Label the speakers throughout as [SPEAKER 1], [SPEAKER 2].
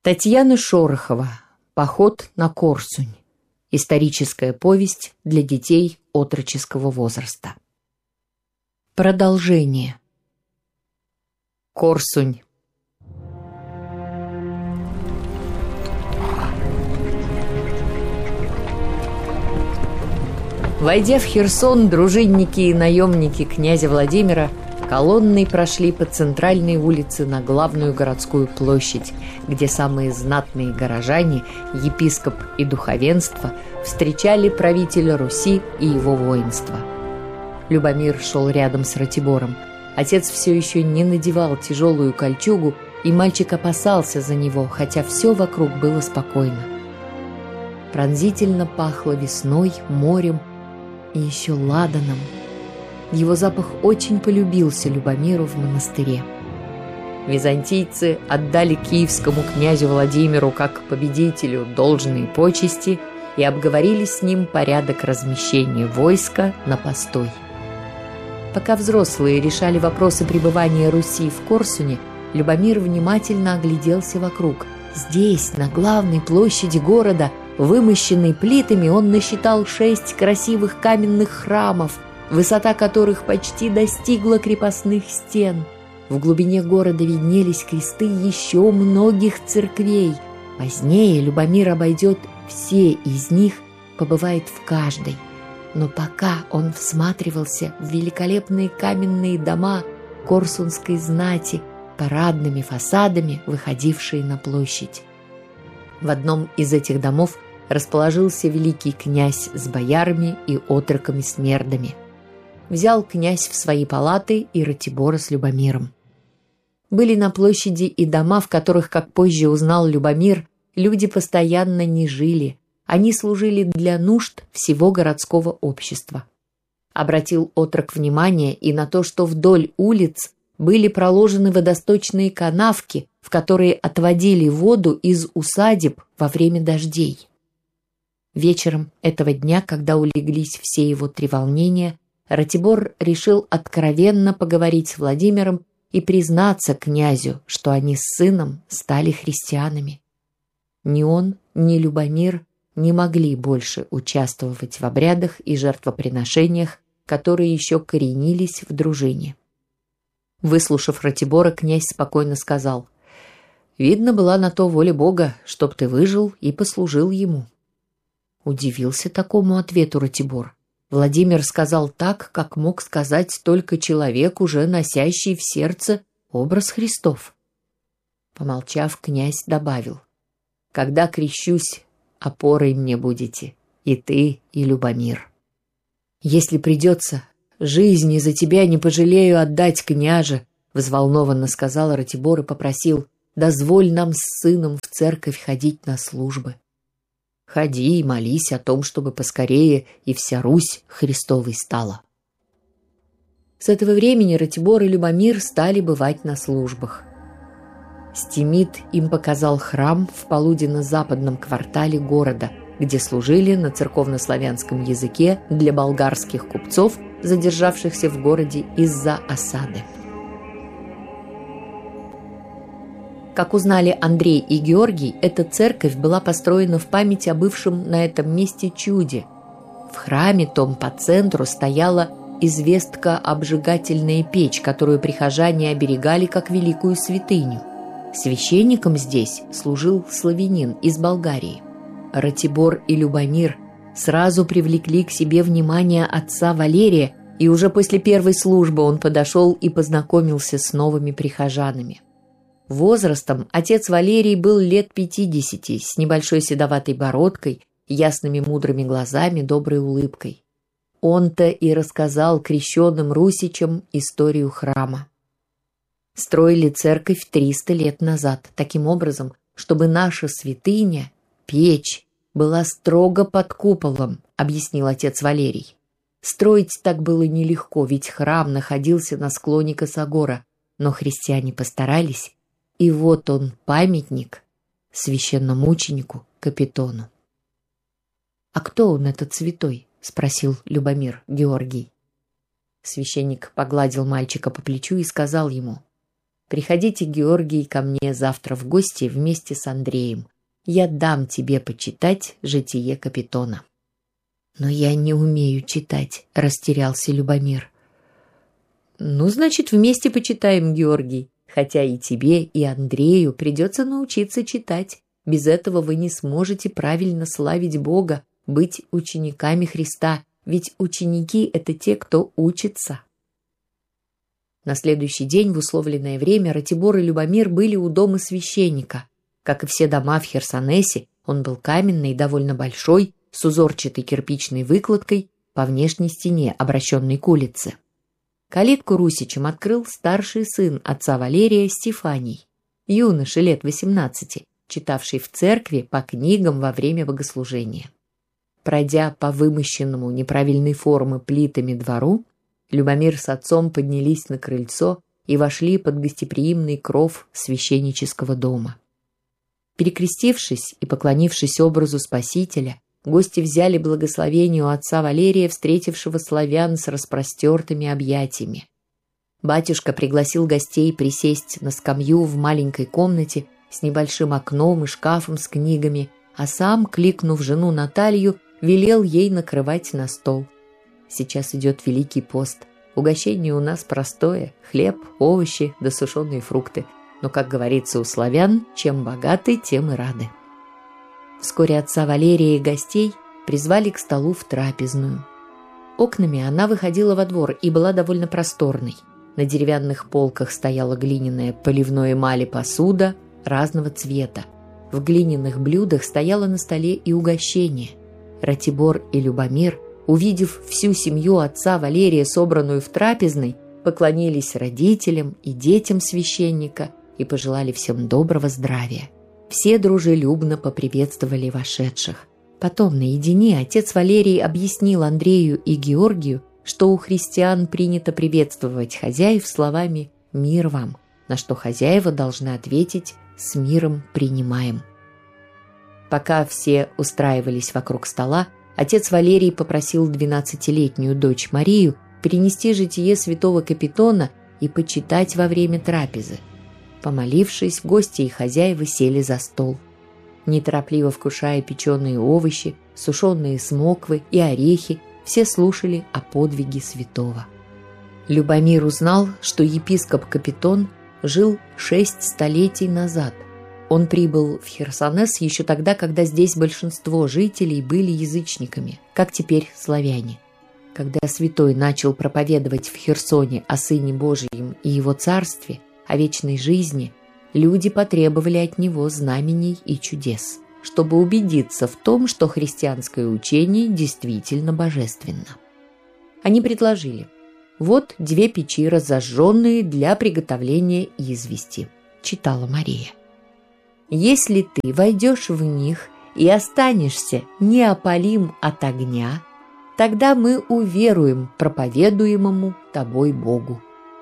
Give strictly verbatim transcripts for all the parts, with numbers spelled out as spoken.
[SPEAKER 1] Татьяна Шорохова. Поход на Корсунь. Историческая повесть для детей отроческого возраста. Продолжение. Корсунь. Войдя в Херсон, дружинники и наемники князя Владимира колонной прошли по центральной улице на главную городскую площадь, где самые знатные горожане, епископ и духовенство встречали правителя Руси и его воинство. Любомир шел рядом с Ратибором. Отец все еще не надевал тяжелую кольчугу, и мальчик опасался за него, хотя все вокруг было спокойно. Пронзительно пахло весной, морем и еще ладаном. Его запах очень полюбился Любомиру в монастыре. Византийцы отдали киевскому князю Владимиру как победителю должные почести и обговорили с ним порядок размещения войска на постой. Пока взрослые решали вопросы пребывания Руси в Корсуне, Любомир внимательно огляделся вокруг. Здесь, на главной площади города, вымощенной плитами, он насчитал шесть красивых каменных храмов, высота которых почти достигла крепостных стен. В глубине города виднелись кресты еще многих церквей. Позднее Любомир обойдет все из них, побывает в каждой. Но пока он всматривался в великолепные каменные дома корсунской знати, парадными фасадами, выходившие на площадь. В одном из этих домов расположился великий князь с боярами и отроками-смердами. Взял князь в свои палаты и Ратибора с Любомиром. Были на площади и дома, в которых, как позже узнал Любомир, люди постоянно не жили. Они служили для нужд всего городского общества. Обратил отрок внимание и на то, что вдоль улиц были проложены водосточные канавки, в которые отводили воду из усадеб во время дождей. Вечером этого дня, когда улеглись все его треволнения, Ратибор решил откровенно поговорить с Владимиром и признаться князю, что они с сыном стали христианами. Ни он, ни Любомир не могли больше участвовать в обрядах и жертвоприношениях, которые еще коренились в дружине. Выслушав Ратибора, князь спокойно сказал: «Видно, была на то воля Бога, чтоб ты выжил и послужил ему». Удивился такому ответу Ратибор. Владимир сказал так, как мог сказать только человек, уже носящий в сердце образ Христов. Помолчав, князь добавил: «Когда крещусь, опорой мне будете, и ты, и Любомир. Если придется, жизни за тебя не пожалею отдать, княже», взволнованно сказал Ратибор и попросил: «Дозволь нам с сыном в церковь ходить на службы. Ходи и молись о том, чтобы поскорее и вся Русь Христовой стала». С этого времени Ратибор и Любомир стали бывать на службах. Стимит им показал храм в полуденно-западном квартале города, где служили на церковнославянском языке для болгарских купцов, задержавшихся в городе из-за осады. Как узнали Андрей и Георгий, эта церковь была построена в память о бывшем на этом месте чуде. В храме том по центру стояла известка-обжигательная печь, которую прихожане оберегали как великую святыню. Священником здесь служил славянин из Болгарии. Ратибор и Любомир сразу привлекли к себе внимание отца Валерия, и уже после первой службы он подошел и познакомился с новыми прихожанами. Возрастом отец Валерий был лет пятидесяти, с небольшой седоватой бородкой, ясными мудрыми глазами, доброй улыбкой. Он-то и рассказал крещенным русичам историю храма. Строили церковь триста лет назад, таким образом, чтобы наша святыня, печь, была строго под куполом, объяснил отец Валерий. Строить так было нелегко, ведь храм находился на склоне косогора, но христиане постарались, и вот он, памятник священномученику Капитону. «А кто он, этот святой?» — спросил Любомир Георгий. Священник погладил мальчика по плечу и сказал ему: Приходите, Георгий, ко мне завтра в гости вместе с Андреем. Я дам тебе почитать житие Капитона». «Но я не умею читать», — растерялся Любомир. «Ну, значит, вместе почитаем, Георгий. Хотя и тебе, и Андрею придется научиться читать. Без этого вы не сможете правильно славить Бога, быть учениками Христа, ведь ученики — это те, кто учится». На следующий день в условленное время Ратибор и Любомир были у дома священника. Как и все дома в Херсонесе, он был каменный и довольно большой, с узорчатой кирпичной выкладкой по внешней стене, обращенной к улице. Калитку русичам открыл старший сын отца Валерия Стефаний, юноша лет восемнадцати, читавший в церкви по книгам во время богослужения. Пройдя по вымощенному неправильной формы плитами двору, Любомир с отцом поднялись на крыльцо и вошли под гостеприимный кров священнического дома. Перекрестившись и поклонившись образу Спасителя, гости взяли благословение у отца Валерия, встретившего славян с распростертыми объятиями. Батюшка пригласил гостей присесть на скамью в маленькой комнате с небольшим окном и шкафом с книгами, а сам, кликнув жену Наталью, велел ей накрывать на стол. Сейчас идет Великий пост. Угощение у нас простое – хлеб, овощи да сушеные фрукты. Но, как говорится у славян, чем богаты, тем и рады. Вскоре отца Валерия и гостей призвали к столу в трапезную. Окнами она выходила во двор и была довольно просторной. На деревянных полках стояла глиняная поливной эмали посуда разного цвета. В глиняных блюдах стояло на столе и угощение. Ратибор и Любомир, увидев всю семью отца Валерия, собранную в трапезной, поклонились родителям и детям священника и пожелали всем доброго здравия. Все дружелюбно поприветствовали вошедших. Потом наедине отец Валерий объяснил Андрею и Георгию, что у христиан принято приветствовать хозяев словами «мир вам», на что хозяева должны ответить «с миром принимаем». Пока все устраивались вокруг стола, отец Валерий попросил двенадцатилетнюю дочь Марию перенести житие святого Капитона и почитать во время трапезы. Помолившись, гости и хозяева сели за стол. Неторопливо вкушая печеные овощи, сушеные смоквы и орехи, все слушали о подвиге святого. Любомир узнал, что епископ Капитон жил шесть столетий назад. Он прибыл в Херсонес еще тогда, когда здесь большинство жителей были язычниками, как теперь славяне. Когда святой начал проповедовать в Херсоне о Сыне Божьем и Его Царстве, о вечной жизни, люди потребовали от него знамений и чудес, чтобы убедиться в том, что христианское учение действительно божественно. Они предложили: «Вот две печи, разожженные для приготовления извести», — читала Мария. «Если ты войдешь в них и останешься неопалим от огня, тогда мы уверуем проповедуемому тобой Богу».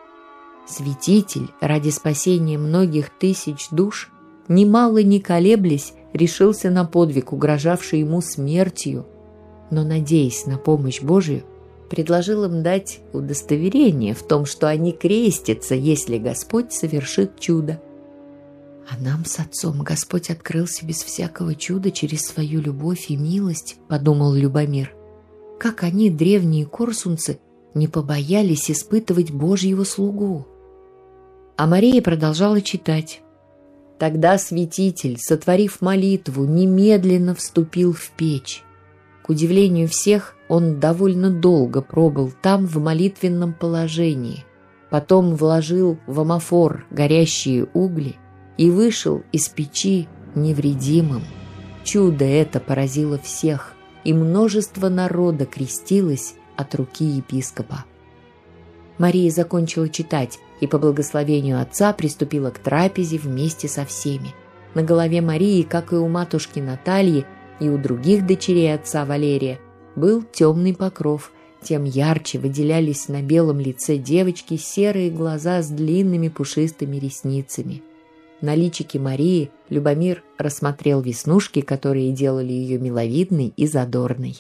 [SPEAKER 1] Святитель, ради спасения многих тысяч душ, немало не колеблясь, решился на подвиг, угрожавший ему смертью, но, надеясь на помощь Божию, предложил им дать удостоверение в том, что они крестятся, если Господь совершит чудо. «А нам с отцом Господь открылся без всякого чуда через свою любовь и милость», — подумал Любомир. «Как они, древние корсунцы, не побоялись испытывать Божьего слугу». А Мария продолжала читать. Тогда святитель, сотворив молитву, немедленно вступил в печь. К удивлению всех, он довольно долго пробыл там в молитвенном положении. Потом вложил в амофор горящие угли и вышел из печи невредимым. Чудо это поразило всех, и множество народа крестилось от руки епископа. Мария закончила читать и по благословению отца приступила к трапезе вместе со всеми. На голове Марии, как и у матушки Натальи и у других дочерей отца Валерия, был темный покров, тем ярче выделялись на белом лице девочки серые глаза с длинными пушистыми ресницами. На личике Марии Любомир рассмотрел веснушки, которые делали ее миловидной и задорной.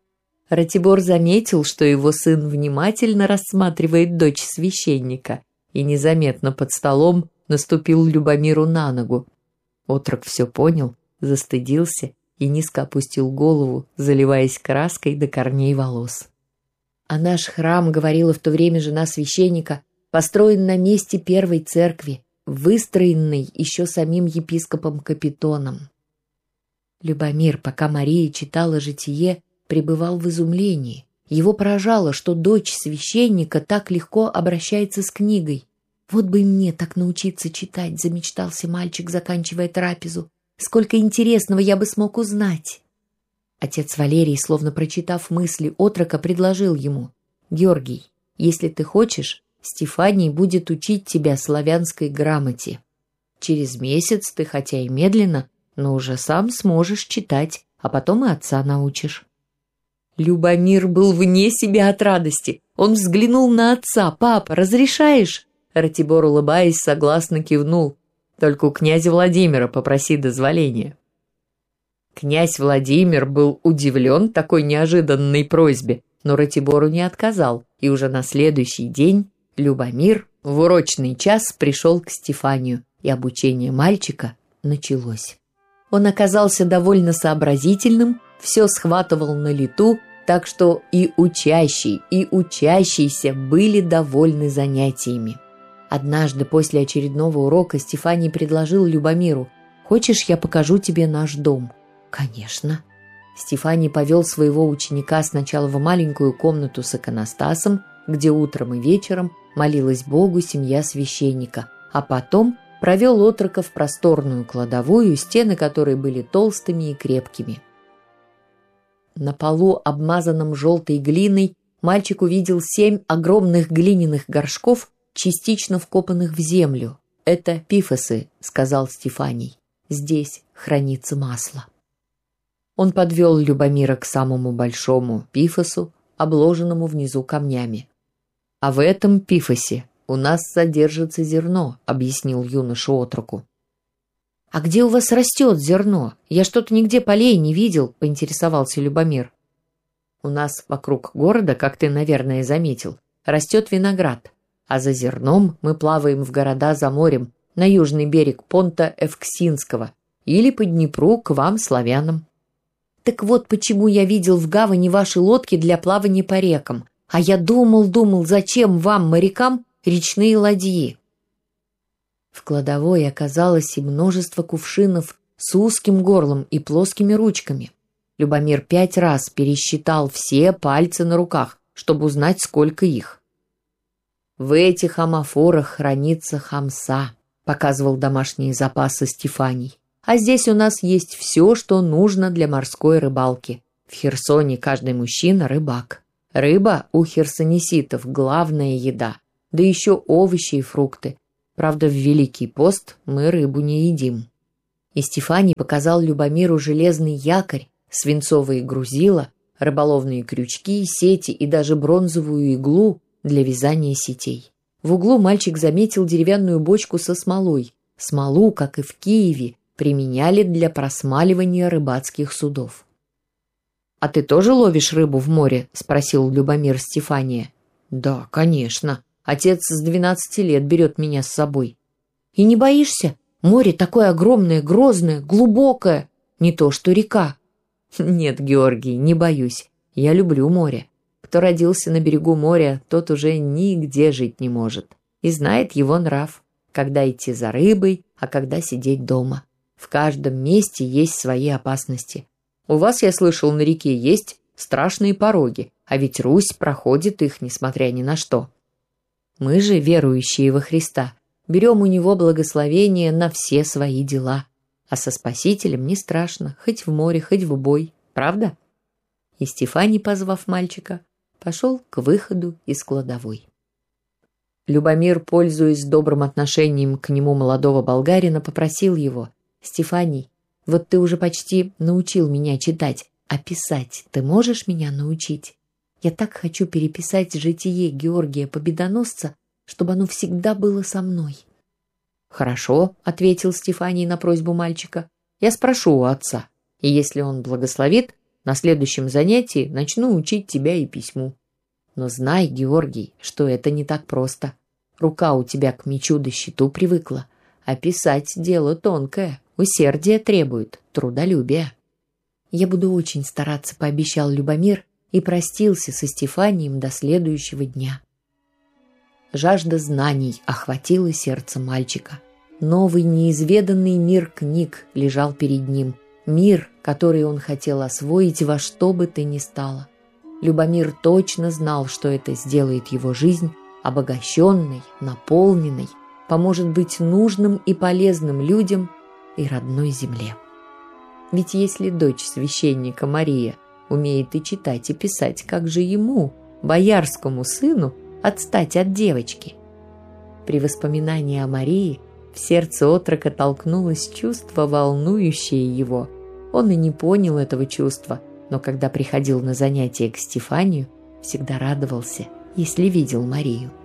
[SPEAKER 1] Ратибор заметил, что его сын внимательно рассматривает дочь священника, и незаметно под столом наступил Любомиру на ногу. Отрок все понял, застыдился и низко опустил голову, заливаясь краской до корней волос. А наш храм, говорила в то время жена священника, построен на месте первой церкви, выстроенной еще самим епископом Капитоном. Любомир, пока Мария читала житие, пребывал в изумлении. Его поражало, что дочь священника так легко обращается с книгой. «Вот бы и мне так научиться читать», — замечтался мальчик, заканчивая трапезу. «Сколько интересного я бы смог узнать!» Отец Валерий, словно прочитав мысли отрока, предложил ему: «Георгий, если ты хочешь, Стефаний будет учить тебя славянской грамоте. Через месяц ты, хотя и медленно, но уже сам сможешь читать, а потом и отца научишь». Любомир был вне себя от радости. Он взглянул на отца. «Папа, разрешаешь?» Ратибор, улыбаясь, согласно кивнул. «Только у князя Владимира попроси дозволения». Князь Владимир был удивлен такой неожиданной просьбе, но Ратибору не отказал, и уже на следующий день Любомир в урочный час пришел к Стефанию, и обучение мальчика началось. Он оказался довольно сообразительным, все схватывал на лету, так что и учащий, и учащийся были довольны занятиями. Однажды после очередного урока Стефаний предложил Любомиру: «Хочешь, я покажу тебе наш дом?» «Конечно». Стефаний повел своего ученика сначала в маленькую комнату с иконостасом, где утром и вечером молилась Богу семья священника, а потом провел отрока в просторную кладовую, стены которой были толстыми и крепкими. На полу, обмазанном желтой глиной, мальчик увидел семь огромных глиняных горшков, частично вкопанных в землю. «Это пифосы», — сказал Стефаний. «Здесь хранится масло». Он подвел Любомира к самому большому пифосу, обложенному внизу камнями. «А в этом пифосе у нас содержится зерно», — объяснил юноша отроку. «А где у вас растет зерно? Я что-то нигде полей не видел», — поинтересовался Любомир. «У нас вокруг города, как ты, наверное, заметил, растет виноград, а за зерном мы плаваем в города за морем, на южный берег понта Эвксинского или по Днепру к вам, славянам». «Так вот почему я видел в гавани ваши лодки для плавания по рекам, а я думал-думал, зачем вам, морякам, речные ладьи?» В кладовой оказалось и множество кувшинов с узким горлом и плоскими ручками. Любомир пять раз пересчитал все пальцы на руках, чтобы узнать, сколько их. «В этих амафорах хранится хамса», — показывал домашние запасы Стефаний. «А здесь у нас есть все, что нужно для морской рыбалки. В Херсоне каждый мужчина — рыбак. Рыба у херсонеситов — главная еда, да еще овощи и фрукты. Правда, в Великий пост мы рыбу не едим». И Стефаний показал Любомиру железный якорь, свинцовые грузила, рыболовные крючки, сети и даже бронзовую иглу для вязания сетей. В углу мальчик заметил деревянную бочку со смолой. Смолу, как и в Киеве, применяли для просмаливания рыбацких судов. «А ты тоже ловишь рыбу в море?» — спросил Любомир Стефания. «Да, конечно. Отец с двенадцати лет берет меня с собой». «И не боишься? Море такое огромное, грозное, глубокое. Не то что река». «Нет, Георгий, не боюсь. Я люблю море. Кто родился на берегу моря, тот уже нигде жить не может. И знает его нрав. Когда идти за рыбой, а когда сидеть дома. В каждом месте есть свои опасности. У вас, я слышал, на реке есть страшные пороги, а ведь Русь проходит их, несмотря ни на что. Мы же, верующие во Христа, берем у Него благословение на все свои дела. А со Спасителем не страшно, хоть в море, хоть в бой. Правда?» И Стефаний, позвав мальчика, пошел к выходу из кладовой. Любомир, пользуясь добрым отношением к нему молодого болгарина, попросил его: «Стефаний, вот ты уже почти научил меня читать, а писать ты можешь меня научить? Я так хочу переписать житие Георгия Победоносца, чтобы оно всегда было со мной». «Хорошо», — ответил Стефаний на просьбу мальчика. «Я спрошу у отца, и если он благословит, на следующем занятии начну учить тебя и письму. Но знай, Георгий, что это не так просто. Рука у тебя к мечу да щиту привыкла, а писать дело тонкое, усердие требует, трудолюбие. Я буду очень стараться, пообещал Любомир и простился со Стефанием до следующего дня. Жажда знаний охватила сердце мальчика. Новый неизведанный мир книг лежал перед ним, мир, который он хотел освоить во что бы то ни стало. Любомир точно знал, что это сделает его жизнь обогащенной, наполненной, поможет быть нужным и полезным людям и родной земле. Ведь если дочь священника Мария умеет и читать, и писать, как же ему, боярскому сыну, отстать от девочки? При воспоминании о Марии в сердце отрока толкнулось чувство, волнующее его. Он и не понял этого чувства, но когда приходил на занятия к Стефанию, всегда радовался, если видел Марию.